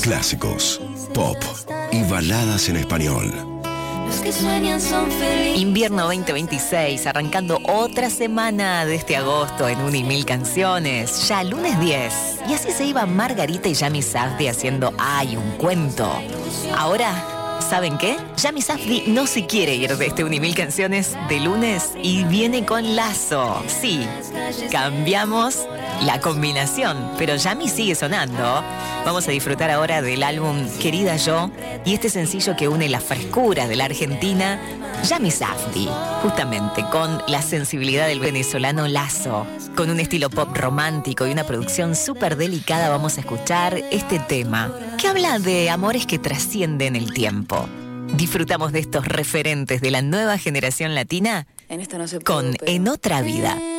Clásicos, pop y baladas en español. Los que sueñan son felices. Invierno 2026, arrancando otra semana de este agosto en 1 y 1000 canciones, ya lunes 10. Y así se iba Margarita y Yami Safdie haciendo ¡ay, un cuento! Ahora, ¿saben qué? Yami Safdie no se quiere ir de este 1 y 1000 canciones de lunes y viene con Lazo. Sí, cambiamos la combinación, pero Yami sigue sonando. Vamos a disfrutar ahora del álbum Querida Yo y este sencillo que une la frescura de la Argentina, Yami Safdie, justamente con la sensibilidad del venezolano Lazo. Con un estilo pop romántico y una producción súper delicada vamos a escuchar este tema, que habla de amores que trascienden el tiempo. Disfrutamos de estos referentes de la nueva generación latina En esto no se puede con En Otra Vida.